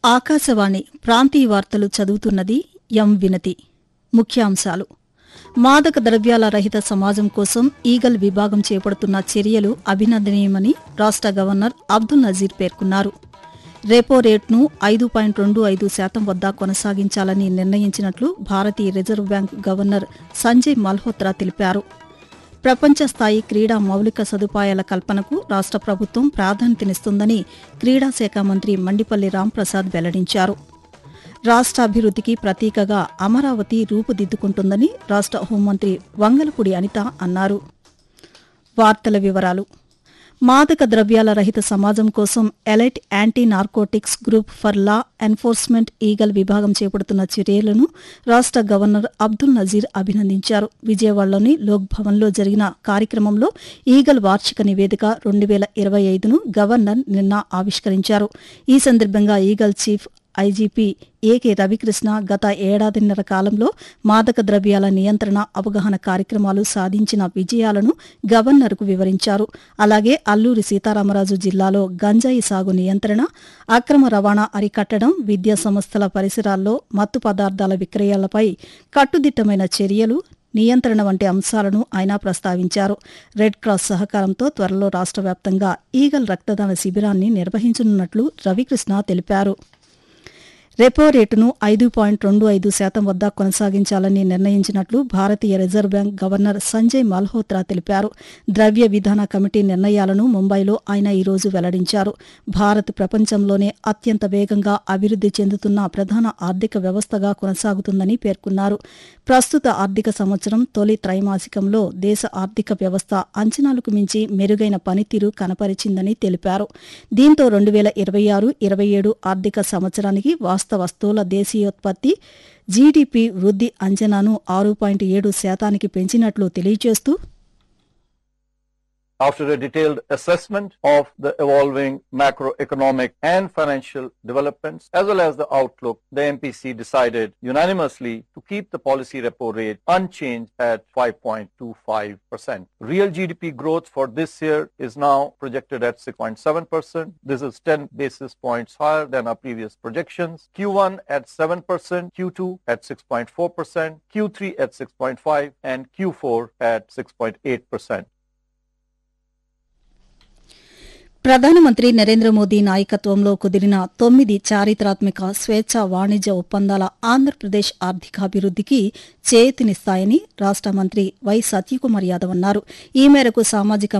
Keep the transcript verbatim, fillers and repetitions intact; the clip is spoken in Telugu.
ఆకాశవాణి ప్రాంతీయ వార్తలు చదువుతున్నది ఎం వినతి. ముఖ్యాంశాలు: మాదక ద్రవ్యాల రహిత సమాజం కోసం ఈగల్ విభాగం చేపడుతున్న చర్యలు అభినందనీయమని రాష్ట గవర్నర్ అబ్దుల్ నజీర్ పేర్కొన్నారు. రెపో రేటును ఐదు పాయింట్ రెండు ఐదు శాతం వద్ద కొనసాగించాలని నిర్ణయించినట్లు భారతీయ reserve bank governor Sanjay Malhotra తెలిపారు. ప్రపంచ స్థాయి క్రీడా మౌలిక సదుపాయాల కల్పనకు రాష్ట ప్రభుత్వం ప్రాధాన్యతనిస్తుందని క్రీడా శాఖ మంత్రి మండిపల్లి రాంప్రసాద్ వెల్లడించారు. రాష్టాభివృద్దికి ప్రతీకగా అమరావతి రూపుదిద్దుకుంటుందని రాష్ట హోంమంత్రి వంగలపూడి అనిత అన్నారు. వార్తల వివరాలు: మాదక ద్రవ్యాల రహిత సమాజం కోసం elite anti narcotics group for law enforcement eagle విభాగం చేపడుతున్న చర్యలను రాష్ట గవర్నర్ అబ్దుల్ నజీర్ అభినందించారు. విజయవాడలోని లోక్ భవన్లో జరిగిన కార్యక్రమంలో ఈగల్ వార్షిక నివేదిక రెండు వేల ఇరవై ఐదును గవర్నర్ నిన్న ఆవిష్కరించారు. ఈ సందర్భంగా eagle chief IGP AK Ravikrishna గత ఏడాదిన్నర కాలంలో మాదక ద్రవ్యాల నియంత్రణ అవగాహన కార్యక్రమాలు సాధించిన విజయాలను గవర్నర్కు వివరించారు. అలాగే అల్లూరి సీతారామరాజు జిల్లాలో గంజాయి సాగు నియంత్రణ, అక్రమ రవాణా అరికట్టడం, విద్యా సంస్థల పరిసరాల్లో మత్తు పదార్థాల విక్రయాలపై కట్టుదిట్టమైన చర్యలు, నియంత్రణ వంటి అంశాలను ఆయన ప్రస్తావించారు. రెడ్ క్రాస్ సహకారంతో త్వరలో రాష్ట్ర వ్యాప్తంగా ఈగల్ రక్తదాన శిబిరాన్ని నిర్వహించనున్నట్లు రవికృష్ణ తెలిపారు. రెపో రేటును ఐదు పాయింట్ రెండు ఐదు శాతం వద్ద కొనసాగించాలని నిర్ణయించినట్లు భారతీయ reserve bank governor Sanjay Malhotra తెలిపారు. ద్రవ్య విధాన కమిటీ నిర్ణయాలను ముంబైలో ఆయన ఈరోజు వెల్లడించారు. భారత్ ప్రపంచంలోనే అత్యంత వేగంగా అభివృద్ది చెందుతున్న ప్రధాన ఆర్థిక వ్యవస్థగా కొనసాగుతుందని పేర్కొన్నారు. ప్రస్తుత ఆర్థిక సంవత్సరం తొలి త్రైమాసికంలో దేశ ఆర్థిక వ్యవస్థ అంచనాలకు మించి మెరుగైన పనితీరు కనపరిచిందని తెలిపారు. దీంతో రెండు వేల ఇరవై ఆరు ఇరవై ఏడు ఆర్థిక సంవత్సరానికి వాస్తవ వస్తువుల దేశీయోత్పత్తి జీడీపీ వృద్ధి అంచనాను ఆరు పాయింట్ ఏడు శాతానికి పెంచినట్లు తెలియజేస్తూ, After a detailed assessment of the evolving macroeconomic and financial developments as well as the outlook, the M P C decided unanimously to keep the policy repo rate unchanged at five point two five percent. Real G D P growth for this year is now projected at six point seven percent. This is ten basis points higher than our previous projections. Q one at seven percent, Q two at six point four percent, Q three at six point five percent and Q four at six point eight percent. ప్రధానమంత్రి నరేంద్ర మోదీ నాయకత్వంలో కుదిరిన తొమ్మిది చారిత్రాత్మక స్వేచ్ఛా వాణిజ్య ఒప్పందాల ఆంధ్రప్రదేశ్ ఆర్థికాభివృద్దికి చేయూతనిస్తాయని రాష్ట మంత్రి వై సత్యకుమార్ యాదవ్ అన్నారు. ఈ మేరకు సామాజిక